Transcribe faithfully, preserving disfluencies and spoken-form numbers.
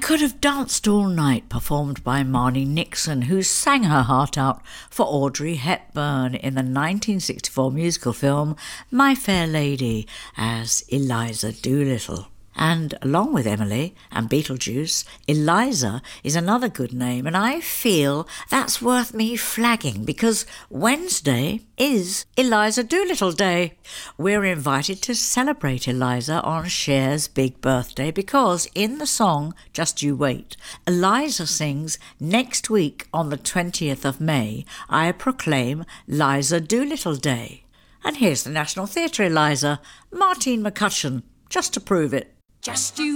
Could Have Danced All Night, performed by Marni Nixon, who sang her heart out for Audrey Hepburn in the nineteen sixty-four musical film My Fair Lady as Eliza Doolittle. And along with Emily and Beetlejuice, Eliza is another good name, and I feel that's worth me flagging because Wednesday is Eliza Doolittle Day. We're invited to celebrate Eliza on Cher's big birthday because in the song Just You Wait, Eliza sings, "Next week on the twentieth of May, I proclaim Liza Doolittle Day." And here's the National Theatre Eliza, Martine McCutcheon, just to prove it. Just you